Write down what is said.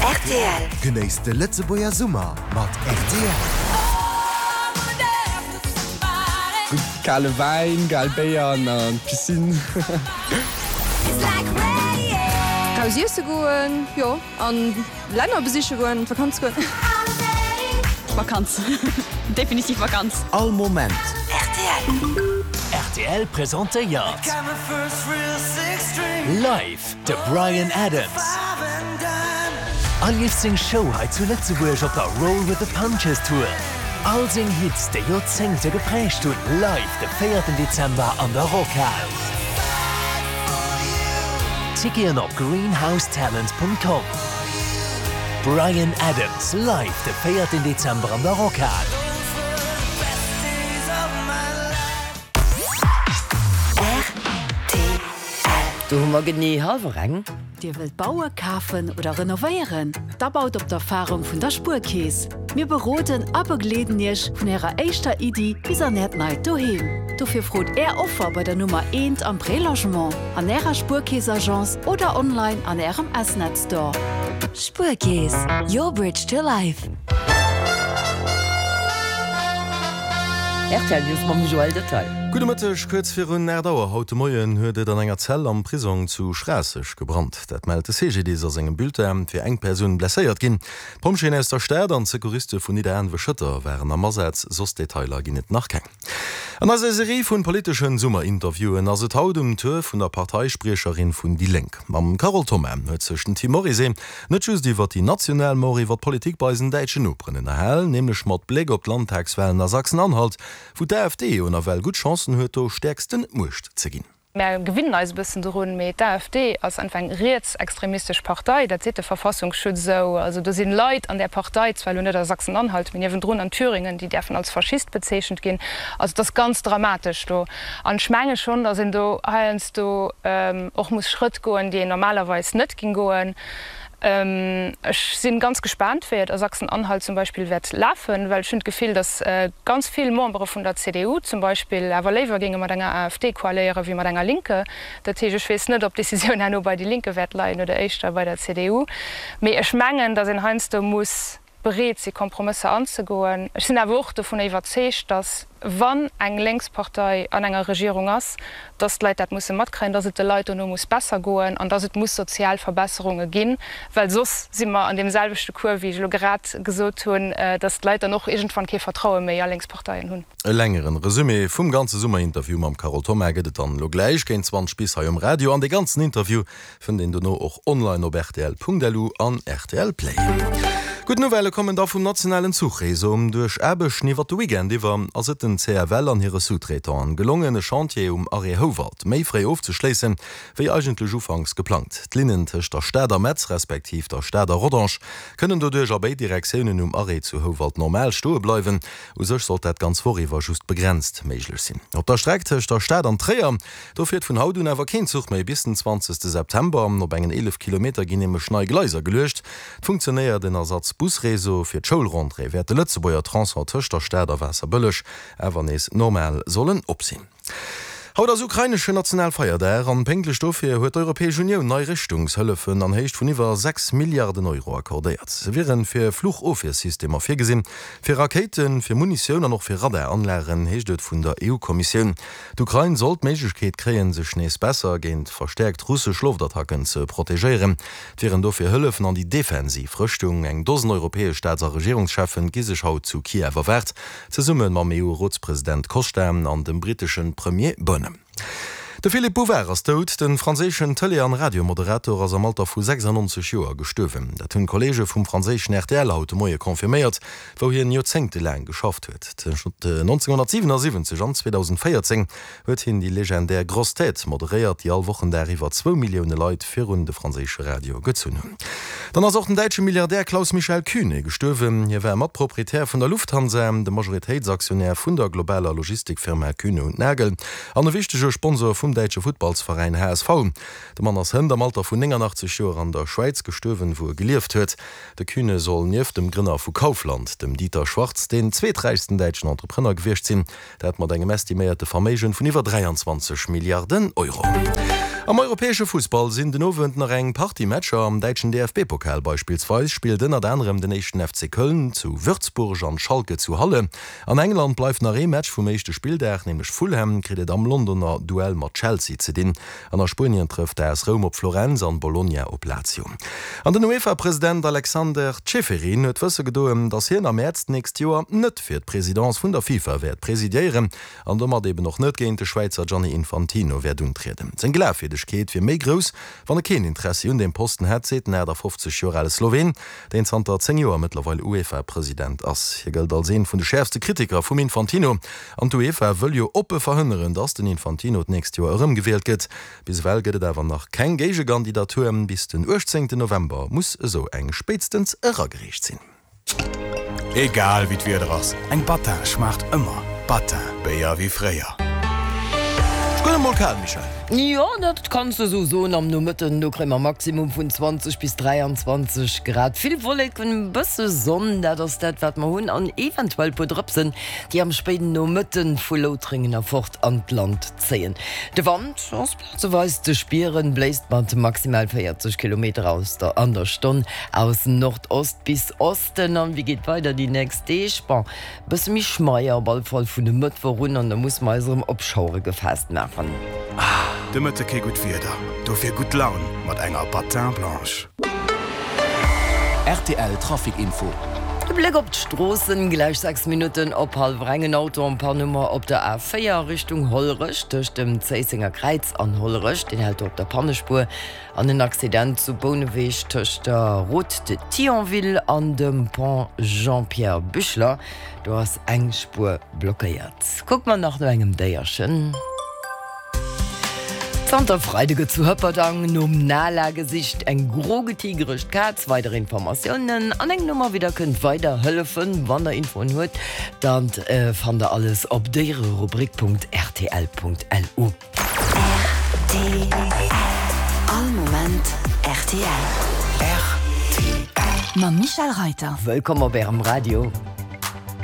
RTL. Genéisst de Lettzebuer Summer mat RTL. Kale Wein, geil Beiern an Piscine. Pausierte goen, ja, an Länderbesicherungen, Vakanz goen. Vakanz. Definitiv Vakanz. All Moment. RTL. RTL präsentiert Live de Bryan Adams. Allliefsting Show hat zu Lützeburg auf der Roll with the Punches Tour. All sing Hits der Jahrzehnte geprägt und live den 4. Dezember an der Rockhouse. Tickets auf greenhousetalent.com. Bryan Adams live den 4. Dezember an der Rockhouse. Du hummer genie Halverreng? Dir wilt Bauer kaufen oder renovieren? Da baut op der Erfahrung vun der Spurkäes. Mir beroten abergleden nich vun ihrer eischter Idee bis net neid doheem. Dufir frot Offer bei der Nummer 1 am Prélogement, an ihrer Spurkäesagenz oder online an ihrem Assnet-Store. Spurkäes. Your bridge to life. RTL News mam Joel Detail. Gute Mittag, kurz für un Erdauer. Heute Morgen hörte an enger Zell am Prison zu Schrässig gebrannt. Das meldete CG dieser segem Bulletin, für eng Person blessiert gin. Pomschen aus der Stadt und Sekuristen von Niederern Schütter wären amerseits sos Detailer gi net nachkein. An der Serie von politischen Summerinterviewen as et haut dem Tür vun der Parteisprecherin vun Die Link. Am Carol Thomas huet zwischen Team Morrissey net just iwwer die national Mori wat Politik bei den Deitschen Operen erhell, nämlich mat Blick op Landtagswahlen nach Sachsen-Anhalt, wo der AfD und well gut Chancen huet o stärksten Mucht ze ginn. Gewinnen als bisschen run mit der AfD als einfach rechtsextremistisch Partei, der der Verfassungsschutz so, also da sind Leute an der Partei, zwar nur der Sachsen-Anhalt, mit run an Thüringen, die dürfen als Faschist bezeichnet gehen, also das ganz dramatisch. Du. An Schmenge schon, da sind du auch muss Schritt gehen, die normalerweise nicht gehen. Ich bin ganz gespannt, wie Sachsen-Anhalt zum Beispiel wird laufen, weil ich gefühl, dass ganz viele Member von der CDU zum Beispiel aber gingen mit einer AfD koalieren wie mit einer Linke. Ich weiß nicht, ob die Decision nur bei die Linke wird leiden oder echt bei der CDU. Aber ich meine, dass in Heinz muss bereit sie Kompromisse anzugehen. Ich bin aber auch davon überzeugt, dass wann eng Linkspartei an enger Regierung ass, dass die Leute das muss matkriegen, dass es den Leuten nur muss besser gehen und dass es muss Sozialverbesserungen gehen, weil sonst sind wir an demselben Kur, wie ich gerade gesagt habe, dass die Leute noch irgendwann kein Vertrauen mehr in Linksparteien haben. Ein längeren Resümee vom ganzen Summerinterview mit Carol Thomas geht dann noch gleich, gehen 20 bis im Radio. An den ganzen Interview finden du noch auch online auf rtl.delu an RTL Play. Gut Novelle kommen da vom nationalen Zugreisum durch Erbeschniwer de Weekend iwwer as et den CRL an ihre Zutreter an gelungene Chantier Are Howard méi frei aufzuschleessen, wéi eigentlich ufangs geplant. D'Linnen tech der Städer Metz respektiv der Städer Rodange können dodurch aber Direktionen Are zu Howard normal stohe bleiwen, ou sech sollt dat ganz voriwwer just begrenzt méiglech sinn. Op der Strecke tech der Städ an Träer, do fir vun Haut awer kein Zug méi bis den 20. September op engen 11 Kilometer ginnemme Schneigleiser gelecht, funktionéiert den Ersatz Busreso fir d'Schulrondre wär de Lützebuer Transport der Städer wässer bëllech, ewer nees normal sollen opsinn. Haut das ukrainische Nationalfeier an Penkelstoffe huet Europäische Union neue Richtungshëllefen an hecht vun iwwer 6 Milliarden Euro akkordiert. Se wären fir Fluchofficesystemer firgesinn, fir Raketen, fir Munition an noch fir Radar anlären hecht vun der EU-Kommission. D'Ukraine sollt Meiglechkeet kreien sech nees besser géint verstärkt russsisch Luftattacken ze protegéieren. Wären do fir Hëllefen an die Defensivrichtung eng dozen europäesch Staats- a Regierungschefen gi sech haut zu Kiew erwert, ze summen mam EU-Ratspräsident Kostem an dem britischen Premier Bonn. De Philippe Bouvert ass tot, den franzéschen Tele- an Radiomoderator ass am Alter vu 96 Joer gestowen. Dat hunn Kollege vum franzéschen RTL haut Moie konfirméiert, wo hi en Jozengte lang geschafft huet. 1977 an 2014 huet hin die legendär Grosstät moderiert, die all wochen deriwwer 2 Millioune Leiit fir run de franzésche Radio gëtzun hunn. Dann ass auch den deitsche Milliardär Klaus Michael Kühne gestowen, hier wär mat proprietär vun der Lufthansa, de Majoritätsaktionär vun der globaler Logistikfirma Kühne und Nägel, an de wichtege Sponsor vum Deutsche Footballsverein HSV. De Mann ass hën am Alter vun 89 Joer an der Schweiz gestowen, wo gelieft huet. De Kühne soll nief dem Grünner vu Kaufland, dem Dieter Schwarz, den zweetreichsten deitschen Entrepreneur gewircht sinn, dat mat engem estiméierte Vermegen vun iwwer 23 Milliarden Euro. Am europäesche Fußball sind den Nowen nach eng Partymatcher am deitschen DFB-Pokal beispielsweise spielt den anderem den echten FC Köln zu Würzburg an Schalke zu Halle. An England bleif nach Rematch vum meeschte Spieldach nämlich Fulham kritet am Londoner Duell mat Chelsea ze din. An der Spien trifft AS Rom op Florenz an Bologna op Lazio. An den UEFA-Präsident Alexander Ceferin huet wësse gedoen, dats hin am März nächst Joer net fir d Präsidentz vun der FIFA werd präsidieren, an dommer deben noch net géint de Schweizer Gianni Infantino werd untreten. Sen Gläfirtegkeet fir méi gros, wann er kein Interesse un den Posten het seten der 50 Jahre Slowen, den Santer 10 Joer mittlerweile UEFA-Präsident ass. Hier gëlt als een vun de schärfste Kritiker vum Infantino. An UEFA wëll jo oppe verhënneren, dats den Infantino nächst Joer ërëm gewählt gët. Biswel gëtt awer nach kein Geigekandidaturm bis den 18. November muss eso eng spätstens ërgergericht sinn. Egal wie wir daraus. Ein Batin schmacht immer. Batin, Bayer wie Freier. Michel. Ja, dat kannst du so am Nummerten no krimmer Maximum vun 20 bis 23 Grad. Viel Wolleg vun bësse Sonn, dat ass dat wat ma hunn an eventuell podrëpsen, die am speden Nummerten vu Lothringener fort an Land zeien. De Wand ass Plazeweis de Spieren bläst man maximal 40 km aus der an der Stonn aus Nordost bis Osten an wie geht weiter die nächste Deespan. Bis mich schmeier Ballfall vun de Mët warun an da muss meiserem Obschaure gefasst machen. De Mëtte ke gut wieder. Do fir gut Laun mat enger Batin Blanche. RTL Trafikinfo. De Blick op d'Strossen gleich 6 Minuten op halbrengen Auto ein paar Nummer op der A4 Richtung Hollrich durch dem Zeisinger Kreiz an Hollrich, den hält op der Pannespur an den Accident zu Bonneweg durch der Route de Thionville an dem Pont Jean-Pierre Büchler. Du hast eng Spur blockiert. Guck mal nach engem Deierchen. Freidege zu Höpperdang um Nahlagesicht eng grogetigerisch Katz weitere Informationen an eng Nummer wieder könnt weiter hölfen wann der Info huet dann fand er alles op dere Rubrik.rtl.lu All moment RTL. RTL. Ma Michael Reiter. Willkommen bei am Radio.